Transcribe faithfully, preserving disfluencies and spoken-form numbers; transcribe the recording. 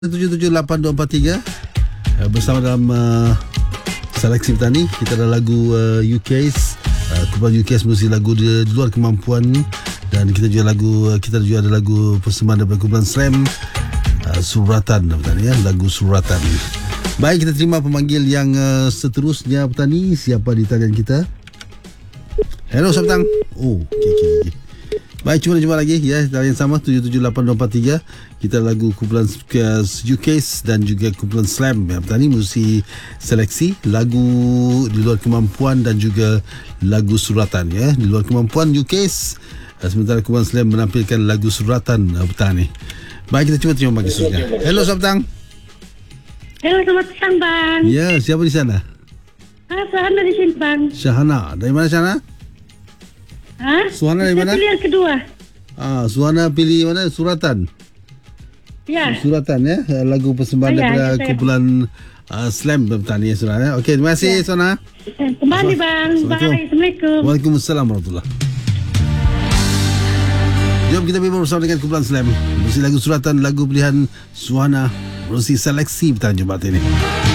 tujuh tujuh lapan dua empat tiga uh, bersama dalam uh, seleksi petani. Kita ada lagu uh, U K S, uh, kumpulan U K S mesti lagu di, di luar kemampuan, dan kita juga lagu kita juga ada lagu persembahan daripada kumpulan Slam, uh, Suratan petani ya, lagu Suratan. Baik, kita terima pemanggil yang uh, seterusnya petani. Siapa di talian kita? Hello, selamat petang. Oh, okey okey okey. Baik, cuba jumpa lagi ya, yang sama tujuh tujuh lapan dua empat tiga. Kita lagu kumpulan U K S dan juga kumpulan Slam ya, petani mesti seleksi lagu di luar kemampuan dan juga lagu suratan ya, di luar kemampuan U K S, sementara kumpulan Slam menampilkan lagu suratan ya, petani. Baik, kita cuba terima bagi seterusnya. Hello, selamat petang. Hello, selamat petang bang. Ya, siapa di sana? Ah, Syahana di sini bang. Syahana, dari mana Syahana? Hah? Suhana dari mana? Pilih yang kedua. Ah, Suhana pilih mana? Suratan. Ya. Suratan ya, lagu persembahan Ah, ya, daripada saya. kumpulan uh, Slam petani ya, Suhana. Okey, terima kasih ya. Suhana. Eh, Kembali bang. Bye. Assalamualaikum. Waalaikumsalam warahmatullahi. Jom kita bimbang bersama dengan kumpulan Slam. Mesti lagu suratan, lagu pilihan Suhana, mesti seleksi petani Jumaat ini.